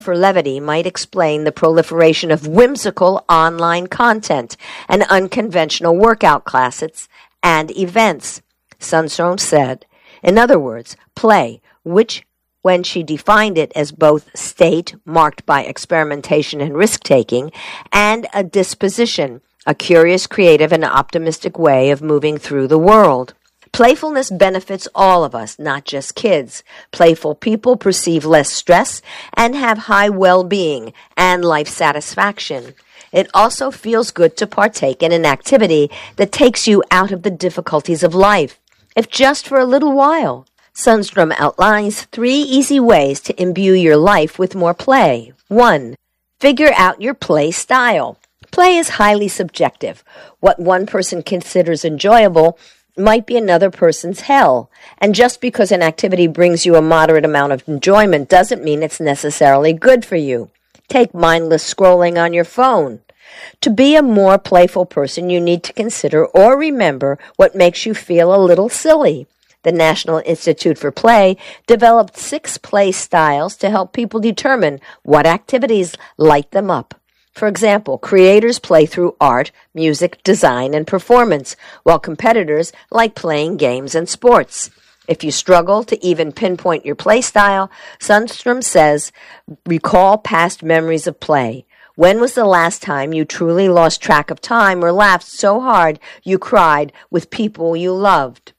for levity might explain the proliferation of whimsical online content and unconventional workout classes and events. Sundstrom said, in other words, play, which when she defined it as both state marked by experimentation and risk-taking and a disposition, a curious, creative, and optimistic way of moving through the world. Playfulness benefits all of us, not just kids. Playful people perceive less stress and have high well-being and life satisfaction. It also feels good to partake in an activity that takes you out of the difficulties of life, if just for a little while. Sundstrom outlines 3 easy ways to imbue your life with more play. 1. Figure out your play style. Play is highly subjective. What one person considers enjoyable might be another person's hell. And just because an activity brings you a moderate amount of enjoyment doesn't mean it's necessarily good for you. Take mindless scrolling on your phone. To be a more playful person, you need to consider or remember what makes you feel a little silly. The National Institute for Play developed 6 play styles to help people determine what activities light them up. For example, creators play through art, music, design, and performance, while competitors like playing games and sports. If you struggle to even pinpoint your play style, Sundstrom says, recall past memories of play. When was the last time you truly lost track of time or laughed so hard you cried with people you loved?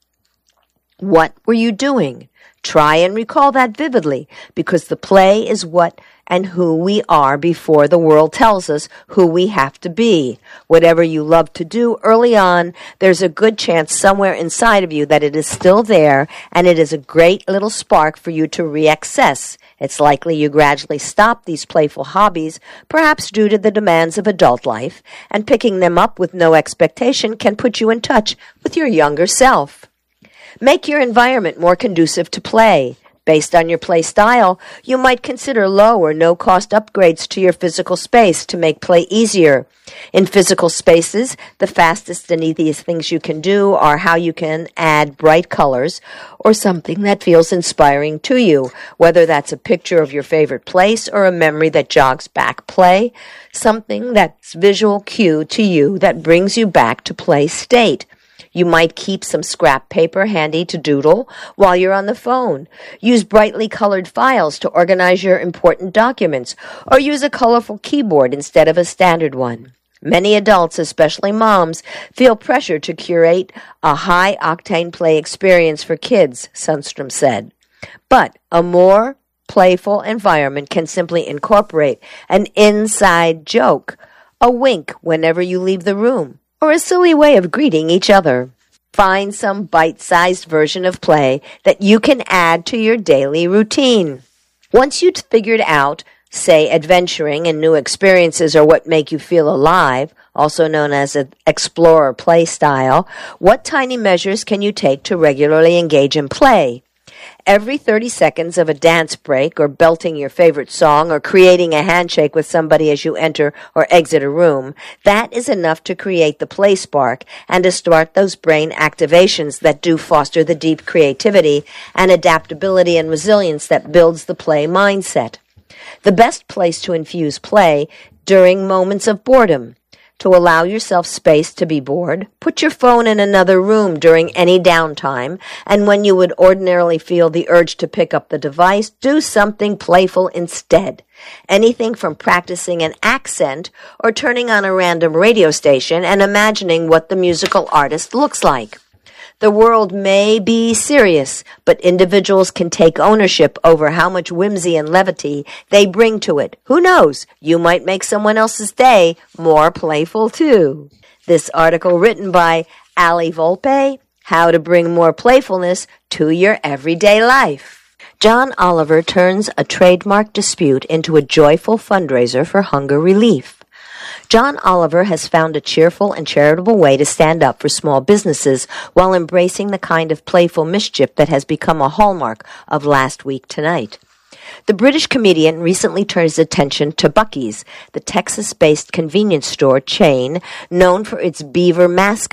What were you doing? Try and recall that vividly, because the play is what and who we are before the world tells us who we have to be. Whatever you love to do early on, there's a good chance somewhere inside of you that it is still there, and it is a great little spark for you to reaccess. It's likely you gradually stop these playful hobbies, perhaps due to the demands of adult life, and picking them up with no expectation can put you in touch with your younger self. Make your environment more conducive to play. Based on your play style, you might consider low or no-cost upgrades to your physical space to make play easier. In physical spaces, the fastest and easiest things you can do are how you can add bright colors or something that feels inspiring to you, whether that's a picture of your favorite place or a memory that jogs back play, something that's visual cue to you that brings you back to play state. You might keep some scrap paper handy to doodle while you're on the phone. Use brightly colored files to organize your important documents, or use a colorful keyboard instead of a standard one. Many adults, especially moms, feel pressure to curate a high-octane play experience for kids, Sundstrom said. But a more playful environment can simply incorporate an inside joke, a wink whenever you leave the room, or a silly way of greeting each other. Find some bite-sized version of play that you can add to your daily routine. Once you've figured out, say, adventuring and new experiences are what make you feel alive, also known as an explorer play style, what tiny measures can you take to regularly engage in play? Every 30 seconds of a dance break or belting your favorite song or creating a handshake with somebody as you enter or exit a room, that is enough to create the play spark and to start those brain activations that do foster the deep creativity and adaptability and resilience that builds the play mindset. The best place to infuse play during moments of boredom. To allow yourself space to be bored, put your phone in another room during any downtime, and when you would ordinarily feel the urge to pick up the device, do something playful instead. Anything from practicing an accent or turning on a random radio station and imagining what the musical artist looks like. The world may be serious, but individuals can take ownership over how much whimsy and levity they bring to it. Who knows? You might make someone else's day more playful, too. This article written by Ali Volpe, How to Bring More Playfulness to Your Everyday Life. John Oliver turns a trademark dispute into a joyful fundraiser for hunger relief. John Oliver has found a cheerful and charitable way to stand up for small businesses while embracing the kind of playful mischief that has become a hallmark of Last Week Tonight. The British comedian recently turned his attention to Buc-ee's, the Texas-based convenience store chain known for its beaver mascot,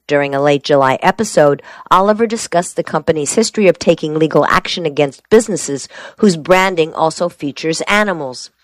During a late July episode, Oliver discussed the company's history of taking legal action against businesses whose branding also features animals.